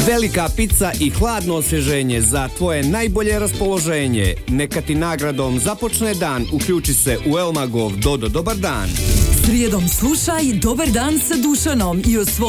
Velika pizza i hladno osvježenje za tvoje najbolje raspoloženje. Neka ti nagradom započne dan. Uključi se u Elmagov Dodo Dobar dan. Srijedom slušaj Dobar dan sa Dušanom i osvoji